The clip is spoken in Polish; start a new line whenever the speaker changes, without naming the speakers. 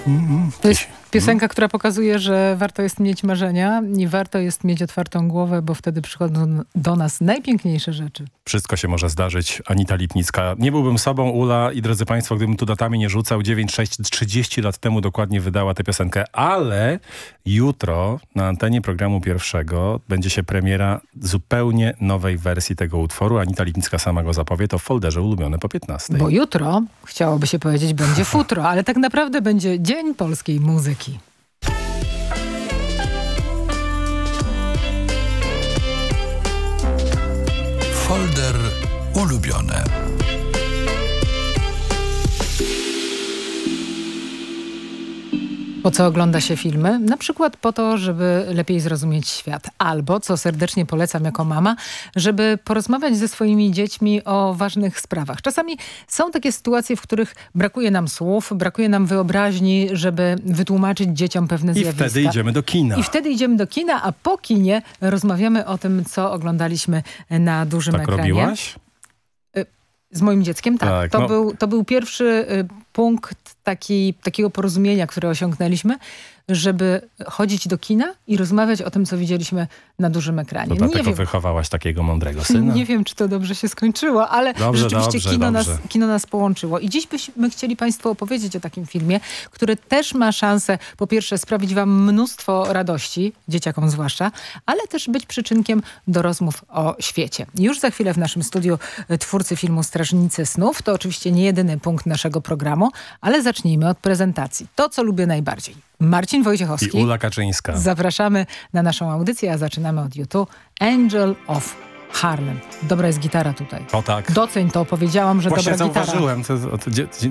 To jest piosenka, która pokazuje, że warto jest mieć marzenia i warto jest mieć otwartą głowę, bo wtedy przychodzą do nas najpiękniejsze rzeczy.
Wszystko się może zdarzyć. Anita Lipnicka. Nie byłbym sobą, Ula, i drodzy państwo, gdybym tu datami nie rzucał, 30 lat temu dokładnie wydała tę piosenkę, ale jutro na antenie programu pierwszego będzie się premiera zupełnie nowej wersji tego utworu. Anita Lipnicka sama go zapowie, to w folderze ulubione po 15.
Bo jutro, chciałoby się powiedzieć, będzie futro, ale tak naprawdę będzie Dzień Polskiej Muzyki.
Folder ulubione.
Po co ogląda się filmy? Na przykład po to, żeby lepiej zrozumieć świat. Albo, co serdecznie polecam jako mama, żeby porozmawiać ze swoimi dziećmi o ważnych sprawach. Czasami są takie sytuacje, w których brakuje nam słów, brakuje nam wyobraźni, żeby wytłumaczyć dzieciom pewne zjawiska.
I wtedy idziemy do kina. A po kinie rozmawiamy o tym, co oglądaliśmy na dużym ekranie. Tak robiłaś?
Z moim dzieckiem, tak. To był pierwszy punkt takiego porozumienia, które osiągnęliśmy, żeby chodzić do kina i rozmawiać o tym, co widzieliśmy na dużym ekranie.
To dlatego wychowałaś takiego mądrego syna?
Nie wiem, czy to dobrze się skończyło, ale rzeczywiście kino nas połączyło. I dziś byśmy chcieli państwu opowiedzieć o takim filmie, który też ma szansę, po pierwsze, sprawić wam mnóstwo radości, dzieciakom zwłaszcza, ale też być przyczynkiem do rozmów o świecie. Już za chwilę w naszym studiu twórcy filmu Strażnicy Snów. To oczywiście nie jedyny punkt naszego programu, ale zacznijmy od prezentacji. To, co lubię najbardziej. Marcin Wojciechowski
i Ula Kaczyńska.
Zapraszamy na naszą audycję, a zaczynamy od YouTube. Angel of Harlem. Dobra jest gitara tutaj.
O tak.
Doceń to, powiedziałam, że
właśnie
dobra gitara.
Właśnie zauważyłem.